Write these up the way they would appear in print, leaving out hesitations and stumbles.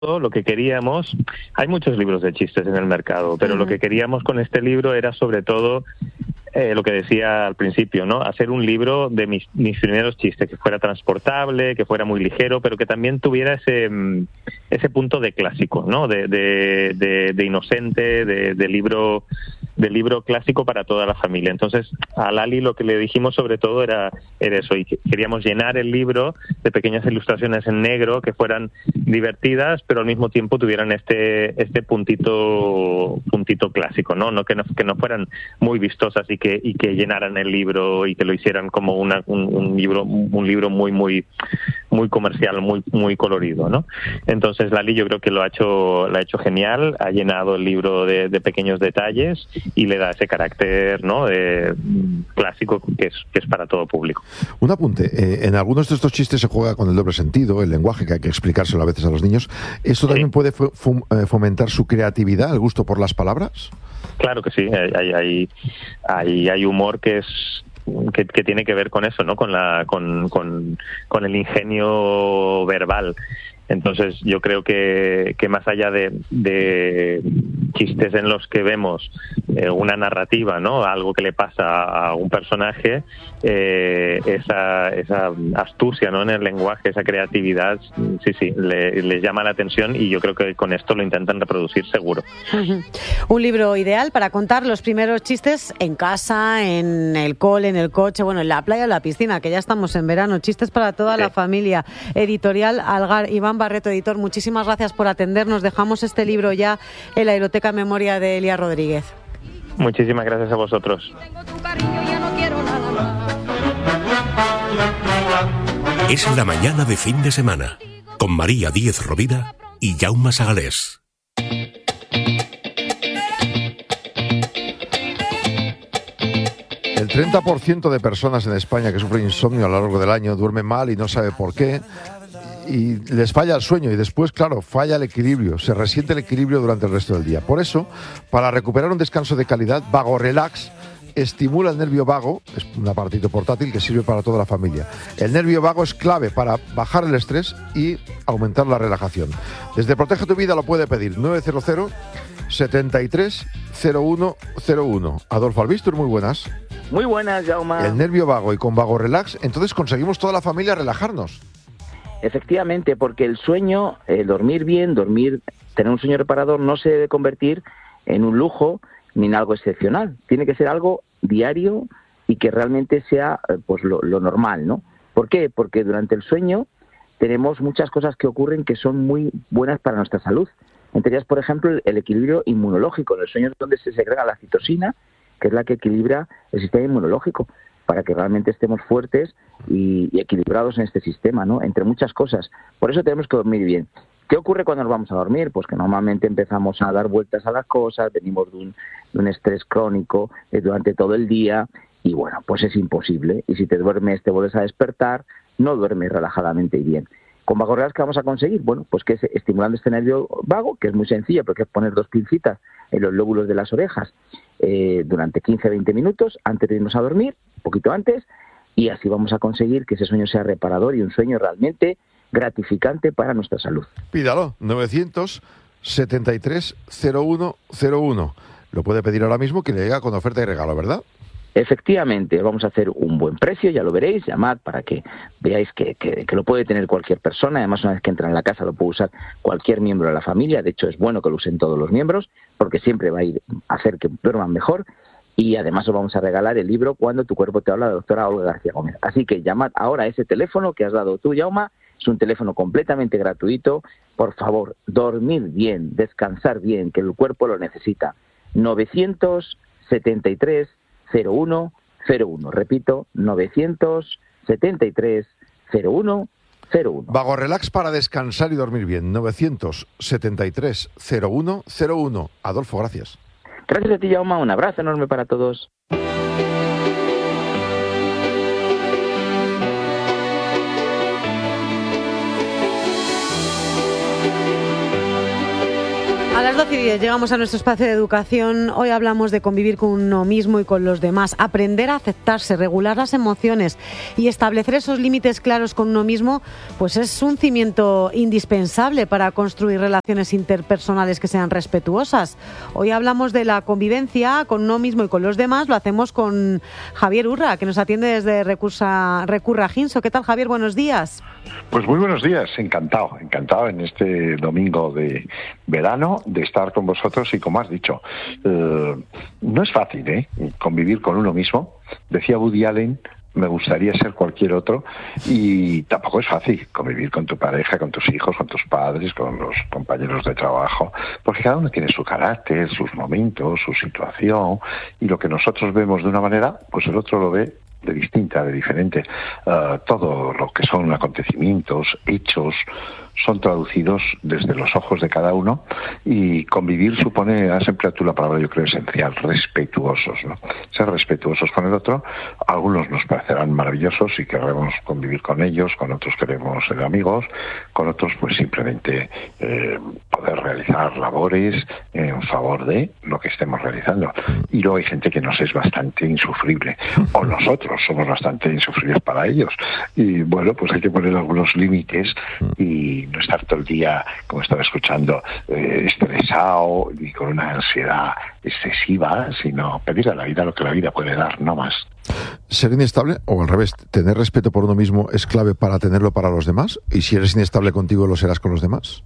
lo que queríamos, hay muchos libros de chistes en el mercado, pero lo que queríamos con este libro era sobre todo lo que decía al principio, ¿no? Hacer un libro de mis primeros chistes, que fuera transportable, que fuera muy ligero, pero que también tuviera ese punto de clásico, ¿no? De inocente, de libro clásico para toda la familia. Entonces, a Lali lo que le dijimos sobre todo era eso, y queríamos llenar el libro de pequeñas ilustraciones en negro que fueran divertidas, pero al mismo tiempo tuvieran este puntito clásico, ¿no? Que no fueran muy vistosas y que llenaran el libro y que lo hicieran como un libro muy comercial, muy colorido, ¿no? Entonces Lali yo creo que lo ha hecho genial, ha llenado el libro de pequeños detalles y le da ese carácter, ¿no? Clásico que es para todo público. Un apunte, en algunos de estos chistes se juega con el doble sentido, el lenguaje, que hay que explicárselo a veces a los niños. ¿Esto también puede fomentar su creatividad, el gusto por las palabras? Claro que sí, hay humor que tiene que ver con eso, ¿no? Con el ingenio verbal. Entonces yo creo que más allá de chistes en los que vemos una narrativa, ¿no? Algo que le pasa a un personaje, esa astucia, ¿no? En el lenguaje, esa creatividad, sí, les llama la atención, y yo creo que con esto lo intentan reproducir seguro. Un libro ideal para contar los primeros chistes en casa, en el cole, en el coche, bueno, en la playa o en la piscina, que ya estamos en verano. Chistes para toda la familia. Editorial Algar. Iván Barreto, editor, muchísimas gracias por atendernos. Dejamos este libro ya en la Biblioteca en Memoria de Elia Rodríguez. Muchísimas gracias a vosotros. Es la mañana de fin de semana, con María Díez Rovira y Jaume Sagalés. El 30% de personas en España que sufren insomnio a lo largo del año duermen mal y no sabe por qué. Y les falla el sueño y después, claro, falla el equilibrio, se resiente el equilibrio durante el resto del día. Por eso, para recuperar un descanso de calidad, Vago Relax estimula el nervio vago, es un aparatito portátil que sirve para toda la familia. El nervio vago es clave para bajar el estrés y aumentar la relajación. Desde Protege tu Vida lo puede pedir 900 73 0101. Adolfo Albistur, muy buenas. Muy buenas, Jaume. El nervio vago, y con Vago Relax, entonces conseguimos toda la familia relajarnos. Efectivamente, porque el sueño, dormir bien, tener un sueño reparador no se debe convertir en un lujo ni en algo excepcional. Tiene que ser algo diario y que realmente sea pues lo normal, ¿no? ¿Por qué? Porque durante el sueño tenemos muchas cosas que ocurren que son muy buenas para nuestra salud. Entre ellas, por ejemplo, el equilibrio inmunológico. En el sueño es donde se segrega la citosina, que es la que equilibra el sistema inmunológico, para que realmente estemos fuertes y equilibrados en este sistema, ¿no? Entre muchas cosas. Por eso tenemos que dormir bien. ¿Qué ocurre cuando nos vamos a dormir? Pues que normalmente empezamos a dar vueltas a las cosas, venimos de un estrés crónico durante todo el día, y bueno, pues es imposible. Y si te duermes, te vuelves a despertar, no duermes relajadamente y bien. ¿Con Vago Relax qué vamos a conseguir? Bueno, pues que es estimulando este nervio vago, que es muy sencillo, porque es poner 2 pincitas en los lóbulos de las orejas durante 15-20 minutos antes de irnos a dormir, un poquito antes, y así vamos a conseguir que ese sueño sea reparador y un sueño realmente gratificante para nuestra salud. Pídalo, 900 73 0101. Lo puede pedir ahora mismo, que le llega con oferta y regalo, ¿verdad? Efectivamente, vamos a hacer un buen precio, ya lo veréis, llamad para que veáis que lo puede tener cualquier persona. Además, una vez que entra en la casa lo puede usar cualquier miembro de la familia. De hecho, es bueno que lo usen todos los miembros, porque siempre va a hacer que duerman mejor. Y además os vamos a regalar el libro Cuando tu cuerpo te habla, de la doctora Olga García Gómez. Así que llamad ahora a ese teléfono que has dado tú, Jaume. Es un teléfono completamente gratuito. Por favor, dormir bien, descansar bien, que el cuerpo lo necesita. 973 0101. Repito, 973 0101. Vago Relax para descansar y dormir bien. 973 0101. Adolfo, gracias. Gracias a ti, Jaume. Un abrazo enorme para todos. A las 12:10 llegamos a nuestro espacio de educación. Hoy hablamos de convivir con uno mismo y con los demás, aprender a aceptarse, regular las emociones y establecer esos límites claros con uno mismo, pues es un cimiento indispensable para construir relaciones interpersonales que sean respetuosas. Hoy hablamos de la convivencia con uno mismo y con los demás. Lo hacemos con Javier Urra, que nos atiende desde Recurra Ginso. ¿Qué tal, Javier? Buenos días. Pues muy buenos días, encantado en este domingo de verano de estar con vosotros y como has dicho, no es fácil convivir con uno mismo. Decía Woody Allen, me gustaría ser cualquier otro, y tampoco es fácil convivir con tu pareja, con tus hijos, con tus padres, con los compañeros de trabajo, porque cada uno tiene su carácter, sus momentos, su situación, y lo que nosotros vemos de una manera, pues el otro lo ve de distinta, de diferente. Todo lo que son acontecimientos, hechos, son traducidos desde los ojos de cada uno, y convivir supone, has empleado tú la palabra, yo creo, esencial, respetuosos, ¿no? Ser respetuosos con el otro. Algunos nos parecerán maravillosos y queremos convivir con ellos, con otros queremos ser amigos, con otros pues simplemente poder realizar labores en favor de lo que estemos realizando. Y luego hay gente que nos es bastante insufrible, o nosotros somos bastante insufribles para ellos, y bueno, pues hay que poner algunos límites y no estar todo el día, como estaba escuchando, estresado y con una ansiedad excesiva, sino pedir a la vida lo que la vida puede dar, no más. ¿Ser inestable, o al revés, tener respeto por uno mismo es clave para tenerlo para los demás? ¿Y si eres inestable contigo, lo serás con los demás?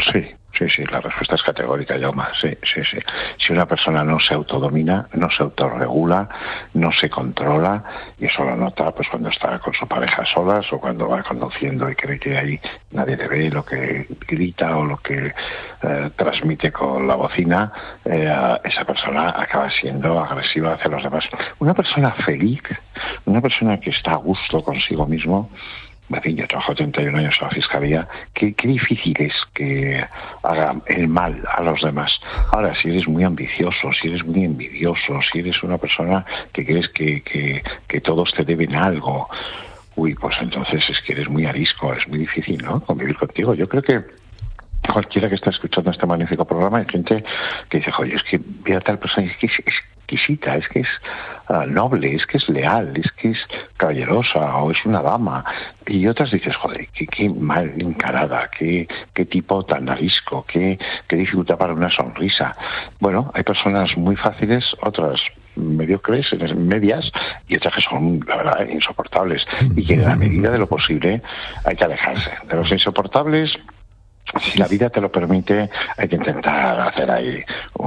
Sí, la respuesta es categórica, Jaume. Sí. Si una persona no se autodomina, no se autorregula, no se controla, y eso lo nota pues cuando está con su pareja solas o cuando va conduciendo y cree que ahí nadie le ve lo que grita o lo que transmite con la bocina, esa persona acaba siendo agresiva hacia los demás. Una persona feliz, una persona que está a gusto consigo mismo. En fin, yo trabajo 31 años en la Fiscalía. Qué difícil es que haga el mal a los demás. Ahora, si eres muy ambicioso, si eres muy envidioso, si eres una persona que crees que todos te deben algo, pues entonces es que eres muy arisco, es muy difícil, ¿no?, convivir contigo. Yo creo que cualquiera que está escuchando este magnífico programa, hay gente que dice, oye, es que ve a tal persona, es que es exquisita, es que es noble, es que es leal, es que es caballerosa, o es una dama. Y otras dices, joder, qué mal encarada, qué tipo tan arisco, qué dificultad para una sonrisa. Bueno, hay personas muy fáciles, otras mediocres, medias, y otras que son, la verdad, insoportables. Y que en la medida de lo posible hay que alejarse de los insoportables. Si la vida te lo permite, hay que intentar hacer ahí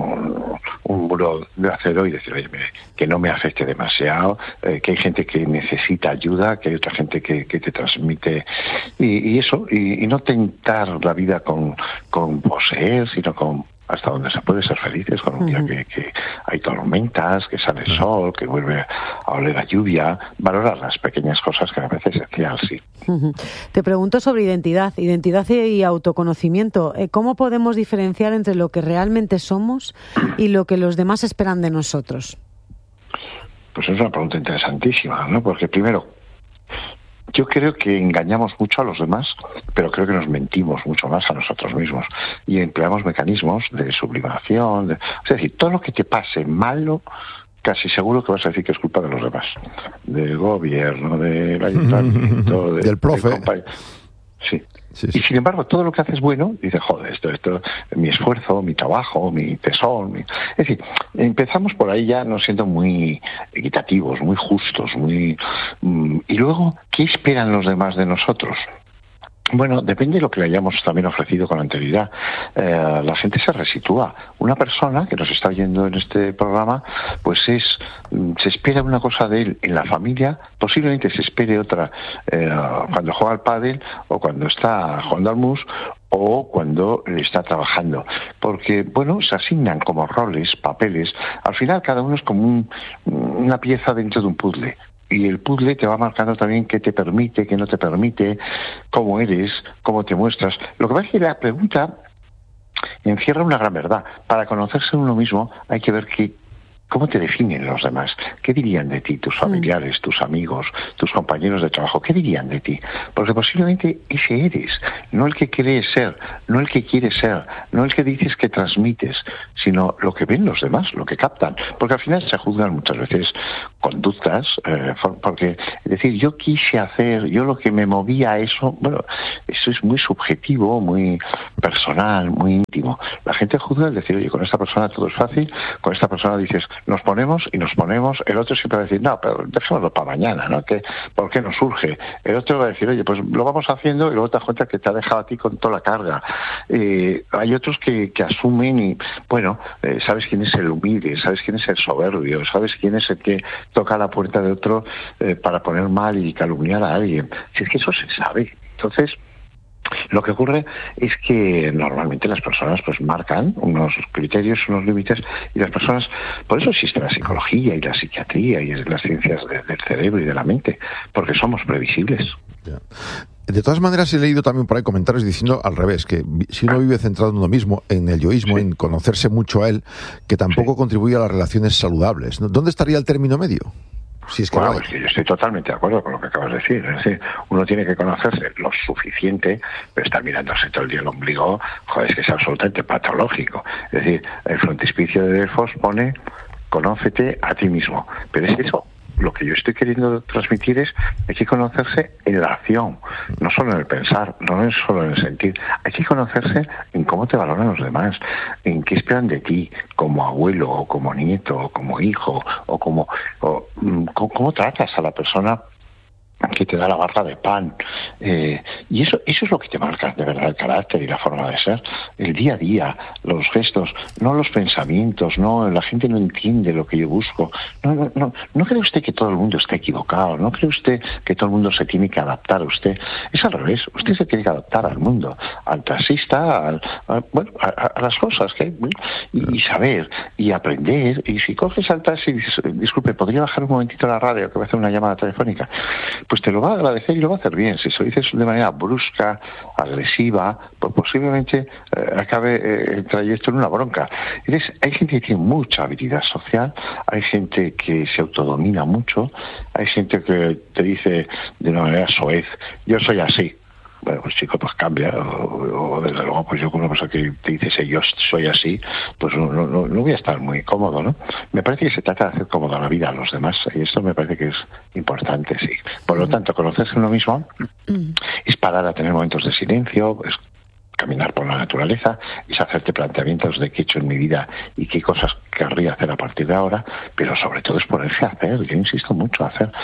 un muro de acero y decir, oye, que no me afecte demasiado, que hay gente que necesita ayuda, que hay otra gente que te transmite, y eso, y no tentar la vida con poseer, sino con hasta donde se puede ser felices, con un día que hay tormentas, que sale el sol, que vuelve a oler a lluvia, valorar las pequeñas cosas que me parece esencial, sí. Te pregunto sobre identidad y autoconocimiento. ¿Cómo podemos diferenciar entre lo que realmente somos y lo que los demás esperan de nosotros? Pues es una pregunta interesantísima, ¿no? Porque primero, yo creo que engañamos mucho a los demás, pero creo que nos mentimos mucho más a nosotros mismos y empleamos mecanismos de sublimación. Es decir, todo lo que te pase malo, casi seguro que vas a decir que es culpa de los demás, del gobierno, del ayuntamiento, del profe. Sí. Y sin embargo, todo lo que haces bueno, dices, joder, esto, mi esfuerzo, mi trabajo, mi tesón. Es decir, empezamos por ahí ya no siendo muy equitativos, muy justos, y luego, ¿qué esperan los demás de nosotros? Bueno, depende de lo que le hayamos también ofrecido con anterioridad. La gente se resitúa. Una persona que nos está oyendo en este programa, pues se espera una cosa de él en la familia, posiblemente se espere otra cuando juega al pádel, o cuando está jugando al mus, o cuando está trabajando. Porque, bueno, se asignan como roles, papeles. Al final cada uno es como una pieza dentro de un puzzle. Y el puzzle te va marcando también qué te permite, qué no te permite, cómo eres, cómo te muestras. Lo que pasa es que la pregunta encierra una gran verdad. Para conocerse uno mismo hay que ver qué ¿Cómo te definen los demás? ¿Qué dirían de ti tus familiares, tus amigos, tus compañeros de trabajo? ¿Qué dirían de ti? Porque posiblemente ese eres, no el que crees ser, no el que quieres ser, no el que dices que transmites, sino lo que ven los demás, lo que captan. Porque al final se juzgan muchas veces conductas, porque es decir, yo quise hacer, yo lo que me movía a eso, bueno, eso es muy subjetivo, muy personal, muy íntimo. La gente juzga el decir, oye, con esta persona todo es fácil, con esta persona dices, nos ponemos, el otro siempre va a decir, no, pero dejémoslo para mañana, ¿no? ¿Por qué no surge? El otro va a decir, oye, pues lo vamos haciendo y luego te das cuenta que te ha dejado a ti con toda la carga. Hay otros que asumen y, bueno, sabes quién es el humilde, sabes quién es el soberbio, sabes quién es el que toca la puerta de otro para poner mal y calumniar a alguien. Si es que eso se sabe. Entonces, lo que ocurre es que normalmente las personas pues marcan unos criterios, unos límites, y las personas, por eso existe la psicología y la psiquiatría y las ciencias del cerebro y de la mente, porque somos previsibles. Yeah. De todas maneras, he leído también por ahí comentarios diciendo al revés, que si uno vive centrado en uno mismo, en el yoísmo, en conocerse mucho a él, que tampoco contribuye a las relaciones saludables, ¿no? ¿Dónde estaría el término medio? Si es que bueno, es que yo estoy totalmente de acuerdo con lo que acabas de decir. Es decir, uno tiene que conocerse lo suficiente, pero estar mirándose todo el día el ombligo, joder, es que es absolutamente patológico. Es decir, el frontispicio de Delfos pone, conócete a ti mismo. Pero es eso. Lo que yo estoy queriendo transmitir es hay que conocerse en la acción, no solo en el pensar, no es solo en el sentir. Hay que conocerse en cómo te valoran los demás, en qué esperan de ti, como abuelo, o como nieto, o como hijo, o cómo tratas a la persona que te da la barra de pan. Y eso es lo que te marca de verdad el carácter y la forma de ser. El día a día, los gestos, no los pensamientos, no, la gente no entiende lo que yo busco. No cree usted que todo el mundo está equivocado, no cree usted que todo el mundo se tiene que adaptar a usted. Es al revés, usted se tiene que adaptar al mundo, al taxista, a las cosas que hay, y saber, y aprender. Y si coges al taxi y dices, disculpe, ¿podría bajar un momentito la radio que voy a hacer una llamada telefónica? Pues te lo va a agradecer y lo va a hacer bien. Si se lo dices de manera brusca, agresiva, pues posiblemente acabe el trayecto en una bronca. Entonces, hay gente que tiene mucha habilidad social, hay gente que se autodomina mucho, hay gente que te dice de una manera soez, yo soy así. Bueno, pues chico, pues cambia, o desde luego, pues yo con una persona que te dice yo soy así, pues no voy a estar muy cómodo, ¿no? Me parece que se trata de hacer cómoda la vida a los demás, y esto me parece que es importante, sí. Por lo tanto, conocerse uno mismo es parar a tener momentos de silencio, es caminar por la naturaleza, es hacerte planteamientos de qué he hecho en mi vida y qué cosas querría hacer a partir de ahora, pero sobre todo es ponerse a hacer. Yo insisto mucho a hacer,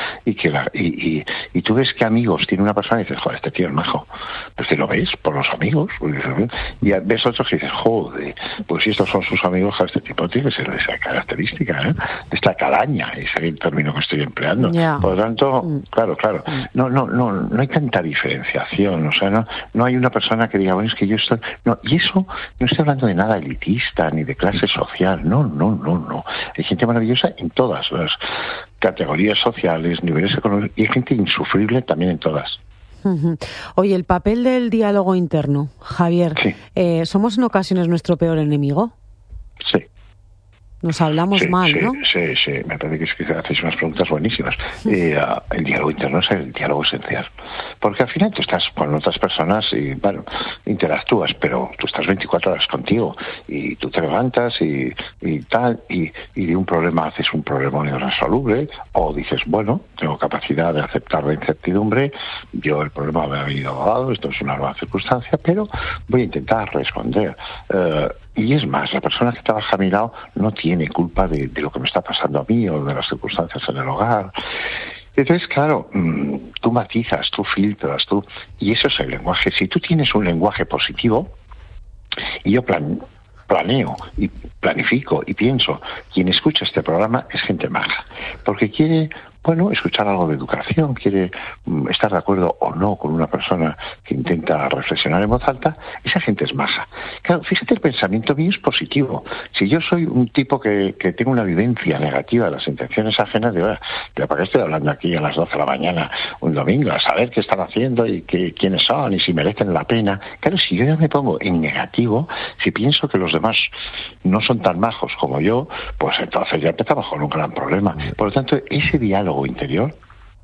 y tú ves que amigos tiene una persona y dices, joder, este tío es majo, pues te lo ves por los amigos, y ves otros que dices, joder, pues si estos son sus amigos, este tipo tiene que ser de esa característica, de esta calaña, ese es el término que estoy empleando. Por lo tanto, claro, no hay tanta diferenciación, o sea, no hay una persona que diga, bueno, es que yo estoy... No, y eso no estoy hablando de nada elitista ni de clase social, no. Hay gente maravillosa en todas las categorías sociales, niveles económicos, y hay gente insufrible también en todas. Oye, el papel del diálogo interno, Javier, sí. ¿Somos en ocasiones nuestro peor enemigo? Sí. Nos hablamos mal, ¿no? Sí, me parece que hacéis unas preguntas buenísimas. El diálogo interno es el diálogo esencial. Porque al final tú estás con otras personas y, bueno, interactúas, pero tú estás 24 horas contigo y tú te levantas y tal, y de un problema haces un problema irresoluble, o dices, bueno, tengo capacidad de aceptar la incertidumbre, yo el problema me ha venido dado, esto es una nueva circunstancia, pero voy a intentar responder. Y es más, la persona que trabaja a mi lado no tiene culpa de lo que me está pasando a mí o de las circunstancias en el hogar. Entonces, claro, tú matizas, tú filtras, y eso es el lenguaje. Si tú tienes un lenguaje positivo, y yo planeo y planifico y pienso, quien escucha este programa es gente maja, porque quiere bueno, escuchar algo de educación, quiere estar de acuerdo o no con una persona que intenta reflexionar en voz alta, esa gente es maja. Claro, fíjate, el pensamiento mío es positivo. Si yo soy un tipo que tengo una vivencia negativa de las intenciones ajenas, digo, ¿para qué estoy hablando aquí a las 12 de la mañana un domingo? A saber qué están haciendo y quiénes son y si merecen la pena. Claro, si yo ya me pongo en negativo, si pienso que los demás no son tan majos como yo, pues entonces ya empezamos con un gran problema. Por lo tanto, ese diálogo interior.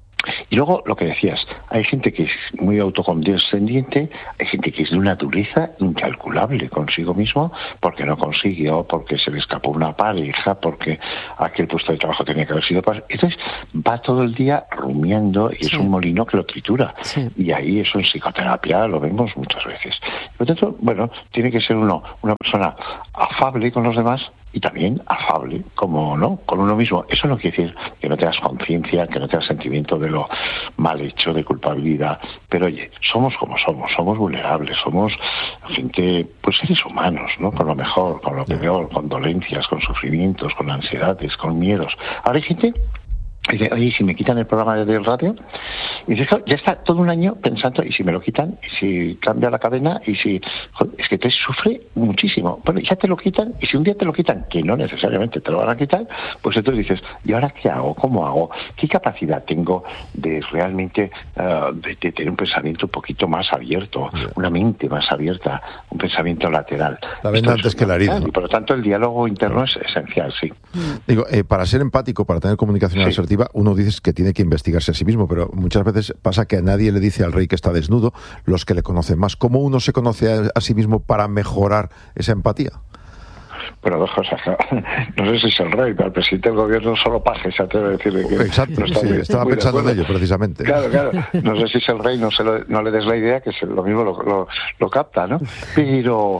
Y luego, lo que decías, hay gente que es muy autocondescendiente, hay gente que es de una dureza incalculable consigo mismo, porque no consiguió, porque se le escapó una pareja, porque aquel puesto de trabajo tenía que haber sido... Entonces, va todo el día rumiando y es un molino que lo tritura. Sí. Y ahí eso en psicoterapia lo vemos muchas veces. Por lo tanto, bueno, tiene que ser una persona afable con los demás, y también afable, como no, con uno mismo. Eso no quiere decir que no tengas conciencia, que no tengas sentimiento de lo mal hecho, de culpabilidad. Pero oye, somos como somos vulnerables, somos gente, pues seres humanos, ¿no? Con lo mejor, con lo peor, con dolencias, con sufrimientos, con ansiedades, con miedos. Ahora hay gente... Y dice, oye, si me quitan el programa del radio, y dice, ya está todo un año pensando, y si me lo quitan, y si cambia la cadena, y si... Joder, es que te sufre muchísimo. Bueno, ya te lo quitan, y si un día te lo quitan, que no necesariamente te lo van a quitar, pues entonces dices, ¿y ahora qué hago? ¿Cómo hago? ¿Qué capacidad tengo de realmente de tener un pensamiento un poquito más abierto, una mente más abierta, un pensamiento lateral? La venda antes que la herida, ¿no? Y por lo tanto el diálogo interno es esencial, sí. Digo, para ser empático, para tener comunicación asertiva, uno dice que tiene que investigarse a sí mismo, pero muchas veces pasa que a nadie le dice al rey que está desnudo, los que le conocen más. ¿Cómo uno se conoce a sí mismo para mejorar esa empatía? Bueno, dos cosas. No sé si es el rey, pero el presidente del gobierno solo paje, se atreve a decirle que... Exacto, no sí, estaba pensando en ello, precisamente. Claro. No sé si es el rey, no le des la idea, que lo mismo lo capta, ¿no? Pero,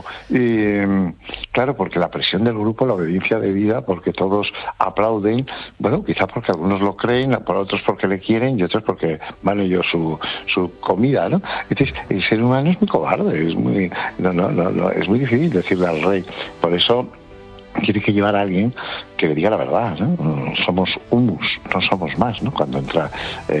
claro, porque la presión del grupo, la obediencia de vida, porque todos aplauden, bueno, quizá porque algunos lo creen, por otros porque le quieren y otros porque van ellos su comida, ¿no? Entonces, el ser humano es muy cobarde, es muy... No, es muy difícil decirle al rey. Por eso tiene que llevar a alguien que le diga la verdad, ¿no? Somos humus, no somos más, ¿no? Cuando entra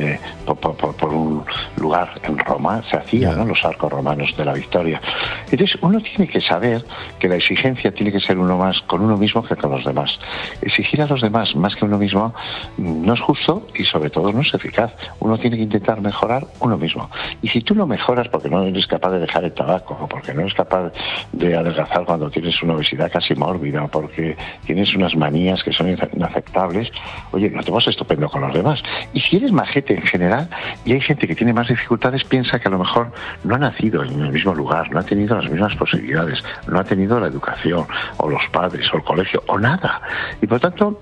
por un lugar en Roma, se hacía, ¿no? Los arcos romanos de la victoria. Entonces, uno tiene que saber que la exigencia tiene que ser uno más con uno mismo que con los demás. Exigir a los demás más que uno mismo no es justo y sobre todo no es eficaz. Uno tiene que intentar mejorar uno mismo. Y si tú no mejoras porque no eres capaz de dejar el tabaco, o porque no eres capaz de adelgazar cuando tienes una obesidad casi mórbida, o porque tienes unas manías que son inaceptables, oye, no te vas estupendo con los demás. Y si eres majete en general, y hay gente que tiene más dificultades, piensa que a lo mejor no ha nacido en el mismo lugar, no ha tenido las mismas posibilidades, no ha tenido la educación, o los padres, o el colegio, o nada. Y por tanto...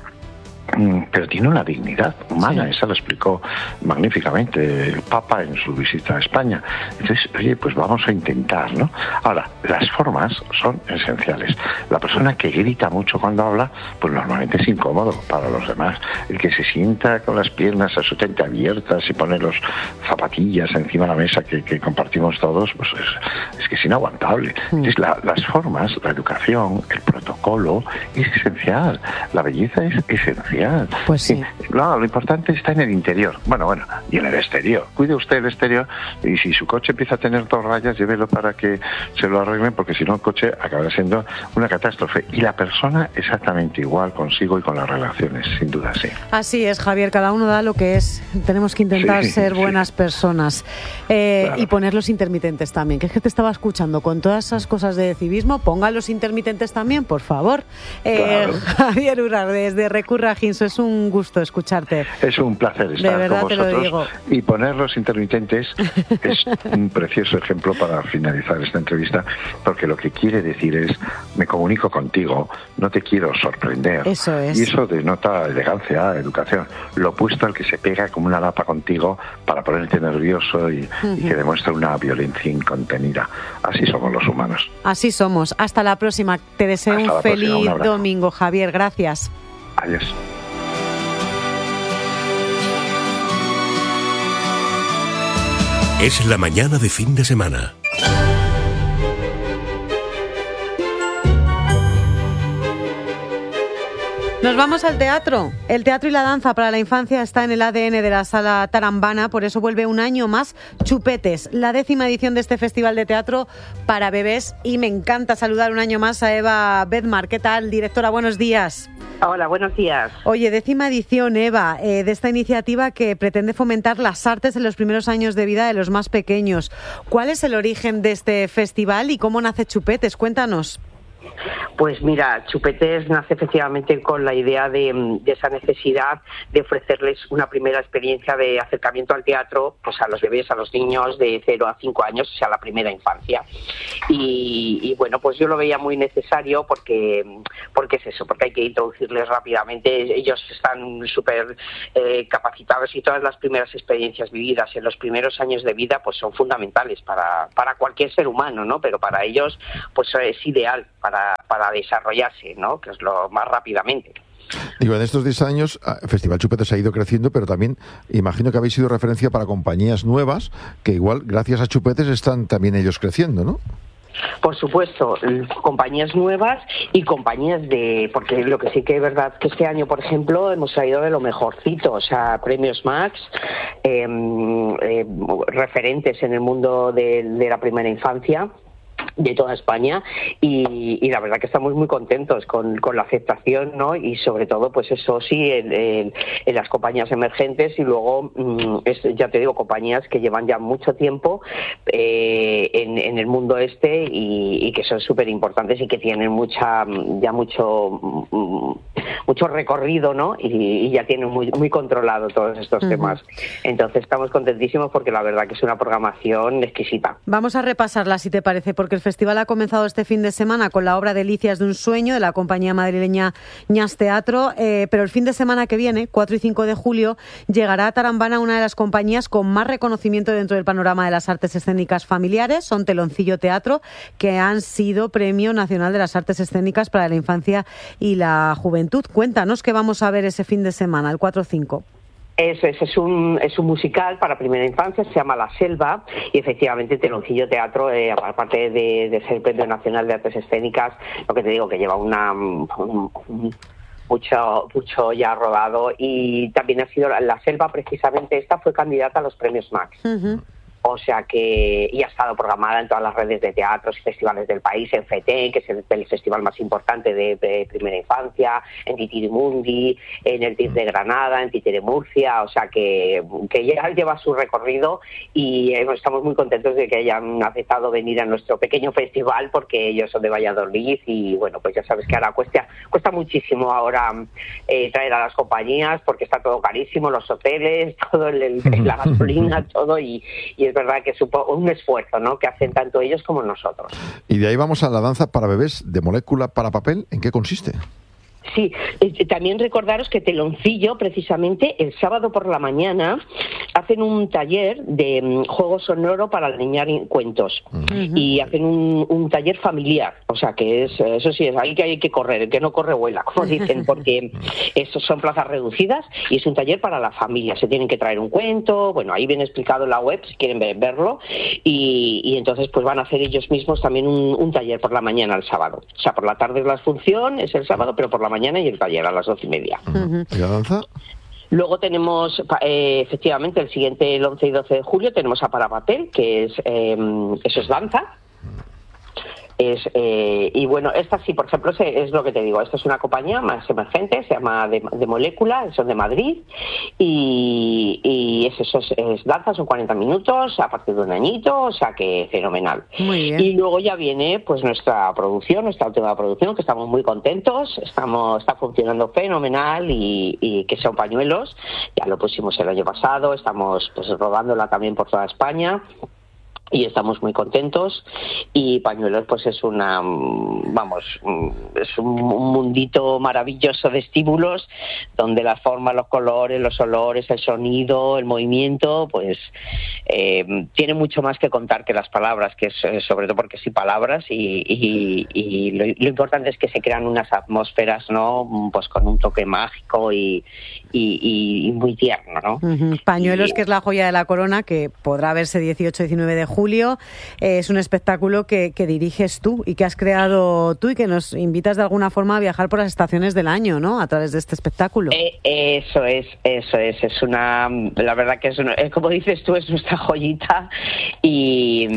pero tiene una dignidad humana, esa lo explicó magníficamente el Papa en su visita a España. Entonces, oye, pues vamos a intentar, ¿no? Ahora, las formas son esenciales. La persona que grita mucho cuando habla, pues normalmente es incómodo para los demás. El que se sienta con las piernas absolutamente abiertas y pone los zapatillas encima de la mesa que compartimos todos, pues es que es inaguantable. Entonces, las formas, la educación, el protocolo, es esencial. La belleza es esencial. Pues sí. No, lo importante está en el interior. Bueno, y en el exterior. Cuide usted el exterior y si su coche empieza a tener 2 rayas, llévelo para que se lo arreglen, porque si no el coche acabará siendo una catástrofe. Y la persona exactamente igual consigo y con las relaciones, sin duda, sí. Así es, Javier, cada uno da lo que es. Tenemos que intentar ser buenas personas. Claro. Y poner los intermitentes también, que es que te estaba escuchando con todas esas cosas de civismo, ponga los intermitentes también, por favor. Claro. Javier Urar, desde Recurra Ginso, es un gusto escucharte. Es un placer estar con vosotros. Te lo digo. Y poner los intermitentes es un precioso ejemplo para finalizar esta entrevista, porque lo que quiere decir es, me comunico contigo, no te quiero sorprender. Eso es. Y eso denota elegancia, educación. Lo opuesto al que se pega como una lapa contigo para ponerte nervioso y que demuestra una violencia incontenida. Así somos los humanos. Así somos. Hasta la próxima. Te deseo un feliz domingo, Javier. Gracias. Adiós. Es la mañana de fin de semana. Nos vamos al teatro. El teatro y la danza para la infancia está en el ADN de la Sala Tarambana, por eso vuelve un año más Chupetes, la 10ª edición de este festival de teatro para bebés. Y me encanta saludar un año más a Eva Bedmar. ¿Qué tal, directora? Buenos días. Hola, buenos días. Oye, 10ª edición, Eva, de esta iniciativa que pretende fomentar las artes en los primeros años de vida de los más pequeños. ¿Cuál es el origen de este festival y cómo nace Chupetes? Cuéntanos. Pues mira, Chupetes nace efectivamente con la idea de esa necesidad de ofrecerles una primera experiencia de acercamiento al teatro, pues a los bebés, a los niños de 0 a 5 años, o sea, la primera infancia. Y bueno, pues yo lo veía muy necesario porque es eso, porque hay que introducirles rápidamente. Ellos están súper capacitados y todas las primeras experiencias vividas en los primeros años de vida pues son fundamentales para cualquier ser humano, ¿no? Pero para ellos pues es ideal para desarrollarse, ¿no? Que es lo más rápidamente. Digo, en estos 10 años, el Festival Chupetes ha ido creciendo, pero también imagino que habéis sido referencia para compañías nuevas, que igual, gracias a Chupetes, están también ellos creciendo, ¿no? Por supuesto, compañías nuevas y compañías porque lo que sí que es verdad que este año, por ejemplo, hemos traído de lo mejorcito, o sea, premios Max, referentes en el mundo de la primera infancia de toda España y la verdad que estamos muy contentos con la aceptación, ¿no? Y sobre todo, pues eso sí, en las compañías emergentes y luego, ya te digo, compañías que llevan ya mucho tiempo en el mundo y que son súper importantes y que tienen mucho recorrido, ¿no? Y ya tienen muy controlado todos estos temas. Entonces estamos contentísimos porque la verdad que es una programación exquisita. Vamos a repasarla, si te parece, porque el festival ha comenzado este fin de semana con la obra Delicias de un sueño de la compañía madrileña Ñas Teatro, pero el fin de semana que viene, 4 y 5 de julio, llegará a Tarambana una de las compañías con más reconocimiento dentro del panorama de las artes escénicas familiares. Son Teloncillo Teatro, que han sido Premio Nacional de las Artes Escénicas para la Infancia y la Juventud. Cuéntanos qué vamos a ver ese fin de semana, el 4 o 5. Eso es un musical para primera infancia, se llama La Selva y efectivamente Teloncillo Teatro, aparte de ser Premio Nacional de Artes Escénicas, lo que te digo que lleva mucho ya rodado y también ha sido La Selva, precisamente esta fue candidata a los premios Max. O sea que y ha estado programada en todas las redes de teatros y festivales del país, en FETEN, que es el festival más importante de primera infancia, en Titirimundi, en el TIF de Granada, en Títere Murcia, o sea que ya lleva su recorrido y estamos muy contentos de que hayan aceptado venir a nuestro pequeño festival porque ellos son de Valladolid y bueno, pues ya sabes que ahora cuesta muchísimo ahora traer a las compañías porque está todo carísimo, los hoteles, todo la gasolina, todo y es verdad que es un esfuerzo, ¿no? Que hacen tanto ellos como nosotros. Y de ahí vamos a la danza para bebés de molécula para papel. ¿En qué consiste? Sí, también recordaros que Teloncillo, precisamente, el sábado por la mañana hacen un taller de juego sonoro para enseñar cuentos y hacen un taller familiar, o sea que eso sí, es ahí que hay que correr, el que no corre vuela, como dicen, porque esos son plazas reducidas y es un taller para la familia, se tienen que traer un cuento, bueno, ahí viene explicado en la web si quieren verlo y entonces pues van a hacer ellos mismos también un taller por la mañana el sábado, o sea por la tarde es la función, es el sábado, pero por la mañana y el taller a las 12:30. ¿Y la danza? Luego tenemos, efectivamente, el siguiente, el 11 y 12 de julio, tenemos a Parapapel, que eso es danza. Y bueno, esta sí, por ejemplo, es lo que te digo, esta es una compañía más emergente, se llama de Molécula, son de Madrid y es danza, son 40 minutos a partir de un añito, o sea que fenomenal. Muy bien. Y luego ya viene pues nuestra última producción, que estamos muy contentos, está funcionando fenomenal y que son pañuelos, ya lo pusimos el año pasado, estamos pues rodándola también por toda España. Y estamos muy contentos y Pañuelos pues es un mundito maravilloso de estímulos donde las formas, los colores, los olores, el sonido, el movimiento pues tiene mucho más que contar que las palabras, que es sobre todo porque sí palabras y lo importante es que se crean unas atmósferas, ¿no? Pues con un toque mágico y muy tierno, ¿no? Pañuelos, que es la joya de la corona, que podrá verse 18-19 de julio julio es un espectáculo que diriges tú y que has creado tú y que nos invitas de alguna forma a viajar por las estaciones del año, ¿no? A través de este espectáculo. Eso es una, la verdad que es como dices tú, es nuestra joyita y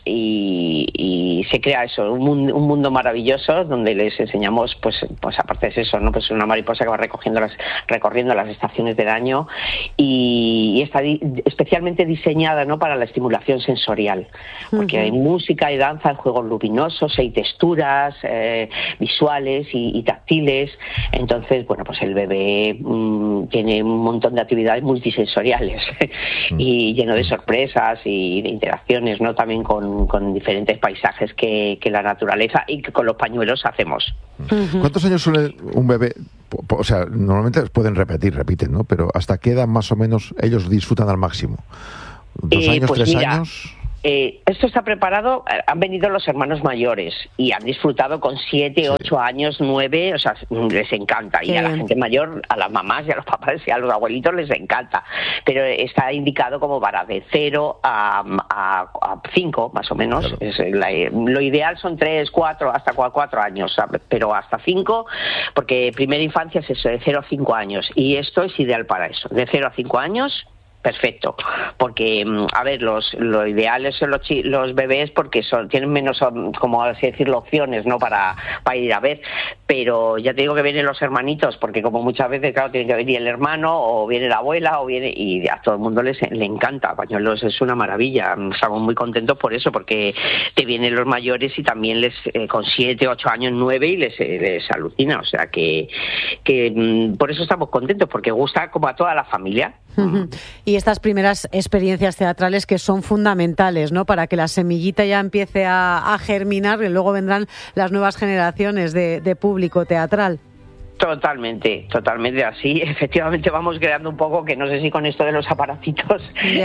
se crea eso, un mundo maravilloso donde les enseñamos, pues aparte es eso, ¿no? Pues una mariposa que va recorriendo las estaciones del año y está especialmente diseñada, ¿no? Para la estimulación sensorial, porque hay música, hay danza, hay juegos luminosos, hay texturas visuales y táctiles. Entonces, bueno, pues el bebé tiene un montón de actividades multisensoriales y lleno de sorpresas y de interacciones, ¿no? También con diferentes paisajes que la naturaleza y que con los pañuelos hacemos. ¿Cuántos años suele un bebé? O sea, normalmente repiten, ¿no? Pero ¿hasta qué edad más o menos ellos disfrutan al máximo? ¿2 años, pues 3 años? Esto está preparado, han venido los hermanos mayores y han disfrutado con 7, 8 años, 9, o sea, les encanta. Y a la gente mayor, a las mamás y a los papás y a los abuelitos les encanta. Pero está indicado como para de 0 a 5, más o menos. Claro. Lo ideal son 3, 4, hasta 4 años, ¿sabes? Pero hasta 5, porque primera infancia es eso, de 0 a 5 años. Y esto es ideal para eso, de 0 a 5 años. Perfecto, porque a ver, lo ideal son los bebés porque tienen menos, como así decirlo, opciones, ¿no? Para ir a ver, pero ya te digo que vienen los hermanitos, porque como muchas veces, claro, tiene que venir el hermano o viene la abuela y a todo el mundo le encanta. Pañuelos es una maravilla, estamos muy contentos por eso, porque te vienen los mayores y también les con 7, 8 años, 9 y les alucina, o sea que por eso estamos contentos, porque gusta como a toda la familia. Y estas primeras experiencias teatrales que son fundamentales, ¿no? Para que la semillita ya empiece a germinar y luego vendrán las nuevas generaciones de público teatral. Totalmente así. Efectivamente vamos creando un poco, que no sé si con esto de los aparatitos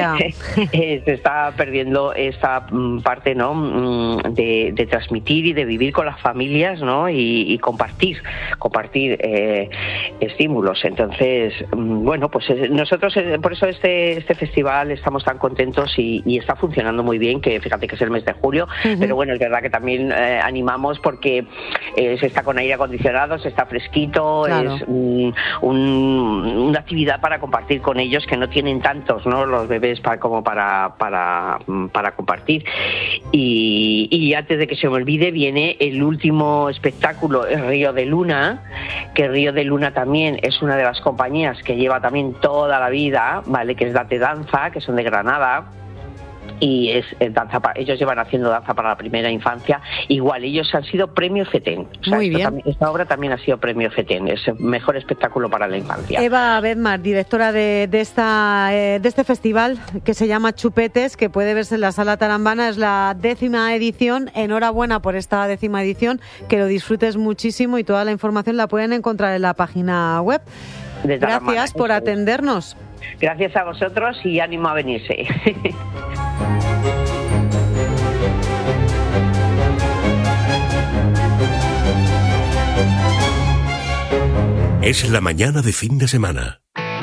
se está perdiendo esta parte, ¿no? De transmitir y de vivir con las familias, ¿no? Y compartir estímulos. Entonces, bueno, pues nosotros por eso este festival estamos tan contentos y está funcionando muy bien, que fíjate que es el mes de julio, pero bueno, es verdad que también animamos porque se está con aire acondicionado, se está fresquito. Claro. Es una actividad para compartir con ellos, que no tienen tantos, ¿no? Los bebés como para compartir. Y antes de que se me olvide, viene el último espectáculo, el Río de Luna, que Río de Luna también es una de las compañías que lleva también toda la vida, ¿vale? Que es Date Danza, que son de Granada. Y es danza ellos llevan haciendo danza para la primera infancia. Igual, ellos han sido premio FETEN. O sea, muy bien. Esta obra también ha sido premio FETEN. Es el mejor espectáculo para la infancia. Eva Bedmar, directora de este festival que se llama Chupetes, que puede verse en la Sala Tarambana. Es la 10ª edición. Enhorabuena por esta 10ª edición. Que lo disfrutes muchísimo y toda la información la pueden encontrar en la página web. Gracias por atendernos. Gracias a vosotros y ánimo a venirse. Es la mañana de fin de semana.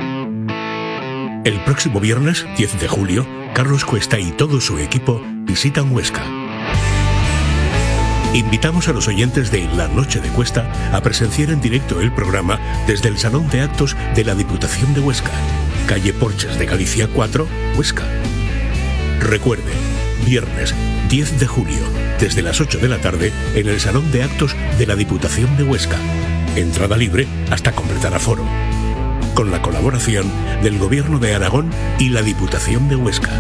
El próximo viernes, 10 de julio, Carlos Cuesta y todo su equipo visitan Huesca. Invitamos a los oyentes de La Noche de Cuesta a presenciar en directo el programa desde el Salón de Actos de la Diputación de Huesca, calle Porches de Galicia 4, Huesca. Recuerde, viernes 10 de julio, desde las 8 de la tarde, en el Salón de Actos de la Diputación de Huesca. Entrada libre hasta completar aforo. Con la colaboración del Gobierno de Aragón y la Diputación de Huesca.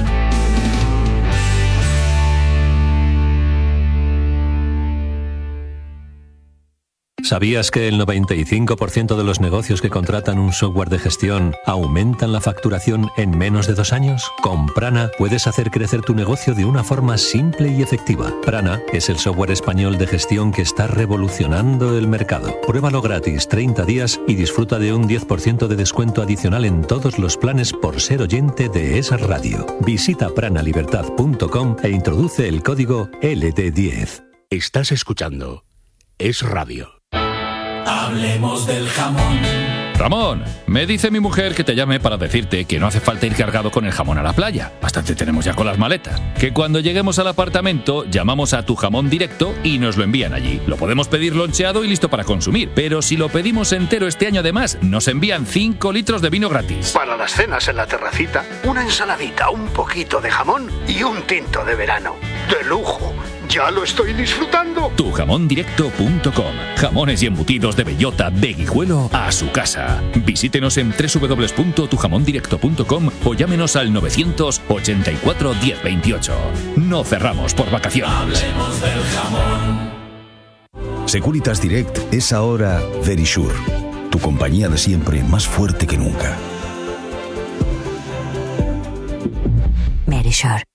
¿Sabías que el 95% de los negocios que contratan un software de gestión aumentan la facturación en menos de 2 años? Con Prana puedes hacer crecer tu negocio de una forma simple y efectiva. Prana es el software español de gestión que está revolucionando el mercado. Pruébalo gratis 30 días y disfruta de un 10% de descuento adicional en todos los planes por ser oyente de Es Radio. Visita pranalibertad.com e introduce el código LD10. Estás escuchando Es Radio. Hablemos del jamón Ramón, me dice mi mujer que te llame para decirte que no hace falta ir cargado con el jamón a la playa. Bastante tenemos ya con las maletas. Que cuando lleguemos al apartamento, llamamos a Tu Jamón Directo y nos lo envían allí. Lo podemos pedir loncheado y listo para consumir. Pero si lo pedimos entero este año además, nos envían 5 litros de vino gratis. Para las cenas en la terracita, una ensaladita, un poquito de jamón y un tinto de verano. ¡De lujo! ¡Ya lo estoy disfrutando! Tujamondirecto.com. Jamones y embutidos de bellota de Guijuelo a su casa. Visítenos en www.tujamondirecto.com o llámenos al 984 1028. No cerramos por vacaciones. Hablemos del jamón. Securitas Direct es ahora Verisure, tu compañía de siempre más fuerte que nunca. Verisure.